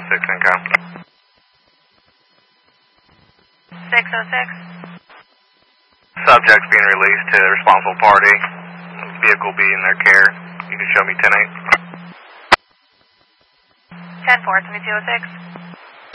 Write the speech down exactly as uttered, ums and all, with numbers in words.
six income. six oh six. Subject's being released to the responsible party. Vehicle be in their care. You can show me ten eight. ten four, seventy-two oh six.